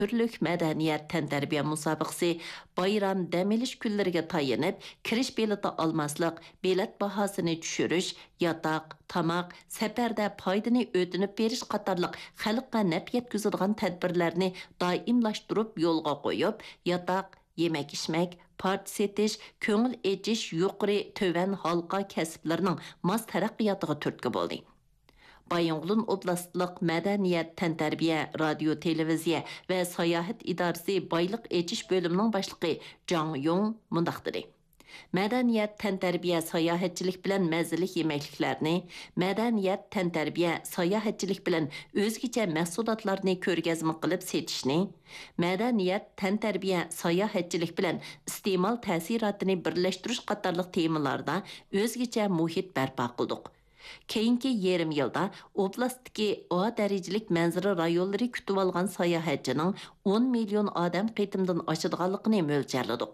Türlük madaniyat tantarbiya musobaqasi bayram dam olish kunlariga tayanib, kirish bileti almaslik, bilet bahosini tushirish, yotoq, tamoq, safarda foydani o'tinib berish qatorliq xalqqa naf yetkazadigan tadbirlarni doimlashtirib yo'lga qo'yib, yotoq, yemak-ichmak, part setish, ko'ngil echish yuqori tövan halqa kasblarining mos taraqqiyotiga turtki bo'ldi. Bayonğulun Oblastlık Madaniyat, Tantarbiya, Radio, Televiziya və Sayahat İdarəsi Baylıq Eçiş bölümünün başlığı Zhang Yong mundaq dedi. Madaniyat, tantarbiya, sayohatchilik bilan mazzilik yemekliklarni, madaniyat, tantarbiya, sayohatchilik bilan o'zgacha mahsulotlarni ko'rgazma qilib setishni, madaniyat, tantarbiya, sayohatchilik bilan iste'mol ta'sirotini birlashtirish qatorliq temalarda o'zgacha muhit barpo qildik. Keyingi yerim yılda oblastdagi A darajalik manzara rayonlari kutib olgan sayohatchining 10 million odam qitimdan oshadiganligini mo'ljalladik.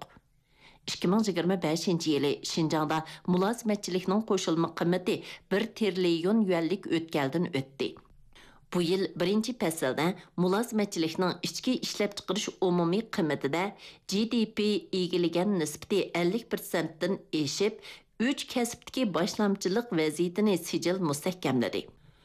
2025 yılı Şinjan'da mulozimatchilikning qo'shilma qimmati 1 trillion yuanlik o'tkaldan o'tdi. Bu yil birinchi faslda mulozimatchilikning ichki ishlab chiqarish umumiy qimmatida GDP egillagan nisbati 50% dan eshib 3 kasbdagi boshlamchilik vaziyatini sijil mustahkamladi.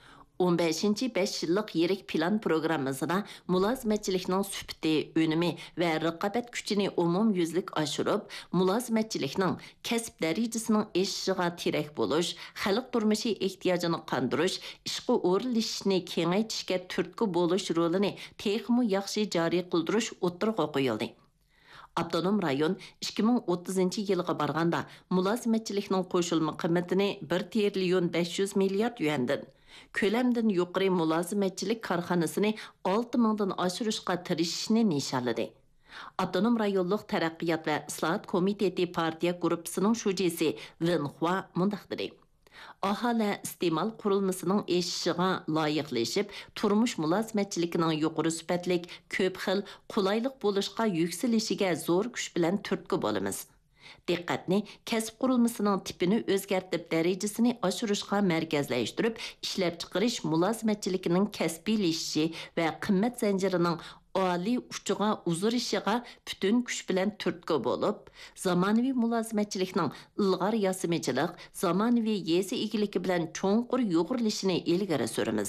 15. 5 yıllık yerik plan programmasida mulozimatchilikning sufati, önemi ve raqobat kuchini umum yüzlük aşırıp, mulozimatchilikning kasb darajasining eshishiga terak bo'lish, xalq turmushi ehtiyojini qandirish, ishga o'rinlashishni kengaytirishga turtki bo'lish rolini texmo yaxshi joriy qildirish o'tirg'a qo'yildi. Abdonum rayon 2030 yılga barganda mulozimatchilikning qo'shilma qimmatini 1 trillion 500 milliard yuandan, ko'lamdan yuqori mulozimatchilik korxonasini 6 mingdan oshirishga tirishishni nishonladi. Abdonum rayonluq taraqqiyot va islohot komiteti partiya gruppasining shujisi Wen Hua mundaq dedi. Aholi iste'mol qurilmasining eshishiga loyiqlashib, turmush mulozimatchiligining yuqori sifatlik, ko'p xil, qulaylik bo'lishga yuksalishiga zo'r kuch bilan turtki bo'lamiz. Diqqatni kasb qurilmasining tipini o'zgartib, darajasini oshirishga markazlashtirib, ishlab chiqarish mulozimatchiligining kasbiylashishi va qimmat zanjirining oliy uchiga uzurishiga butun kuch bilan turtki bo'lib, zamonaviy mulozimatchilikning ilg'or yasimichilik, zamonaviy yezi egiligi bilan cho'nqur yo'g'rilishini ilgari suramiz.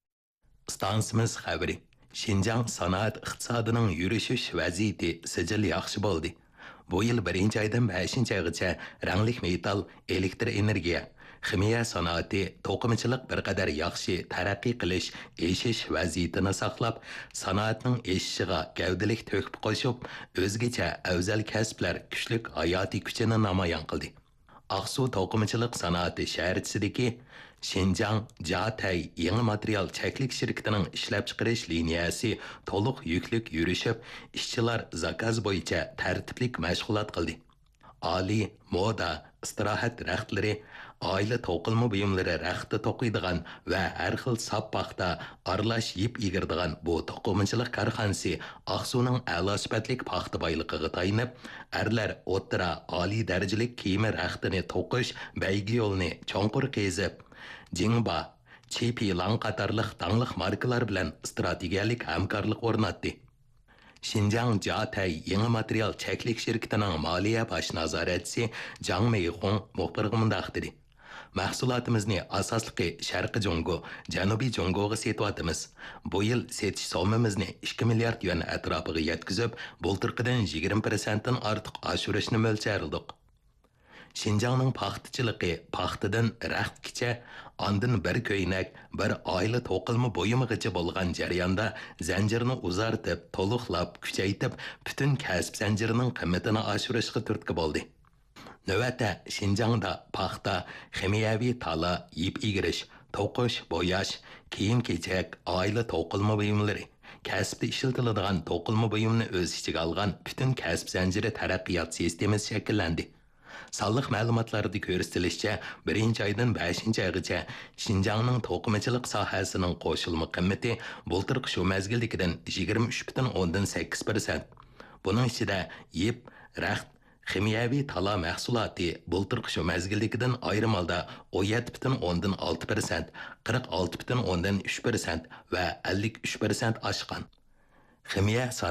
Stansimiz xabari. Şinjan sanoat iqtisodining yurishish vaziyati sijil yaxshi bo'ldi. Bu yil 1-oydan 5-oygacha ranglik metal, elektr energiya, ximiya sanoati, to'qimachilik bir qadar yaxshi taraqqiy qilish, eshish vaziyatini saqlab, sanoatning eshishiga gavdalik to'kib qo'shib, o'zgacha afzal kasblar kuchlik hayotiy kuchini namoyon qildi. Aqsu to'qimachilik sanoati shaharchasidagi Şinjan Jatay yangi material cheklik shirkatining ishlab chiqarish liniyasi to'liq yuklik yurishib, ishchilar zakaz bo'yicha tartiblik mashg'ulot qildi. Oliy moda, istirohat raxtlari, oila to'qilma buyumlari raxti to'qiydigan va har xil sop paxta aralash yip egirdigan bu to'qimachilik korxonasi Aqsuning a'lo sifatlik paxta boyligiga tayanib, erlar o'ttira oliy darajalik kiyim raxtini to'qish baygi yo'lni cho'nqur qezib, Jingba, Chepi Lang qatorliq tangliq markalar bilan strategiyalik hamkorlik o'rnatdi. Şinjan Jatay yangi material cheklik shirkatining moliya bosh nazoratchisi Jang Meihong muxbirga mundaq dedi. Mahsulotimizni asosligi Sharqi Jongo, Janubiy Jongoga setyapmiz. Bu yil setish somimizni 2 milliard yuan atrofiga yetkazib, bultirqidan 20% dan ortiq oshirishni mo'ljalladik. Şinjanning paxtachilig'i paxtadan raxtgacha, ondan bir ko'ynak, bir oila to'qilma bo'yimigacha bo'lgan jarayonda zanjirni uzartib, to'liqlab, kuchaytirib, butun kasb zanjirining qimmatini oshirishga turtki bo'ldi. Navbatda Şinjanda paxta, ximiyaviy tala, yip egirish, to'qish, bo'yash, kiyim-kechak, oila to'qilma buyumlari, kasbda ishlatiladigan to'qilma buyumni o'z ichiga olgan butun kasb zanjiri taraqqiyot sistemasi shakllandi. Sonliq ma'lumotlarda ko'rsatilishicha, 1-oydan 5-oygacha Şinjanning to'qimachilik sohasining qo'shilma qimmati bultirqi shu mazgildagidan 23.8%. Buning ichida yip, raxt, ximiyaviy tala mahsuloti bultirqi shu mazgildagidan ayrim holda 17.6%, 46.3% va 53% oshgan. ximiya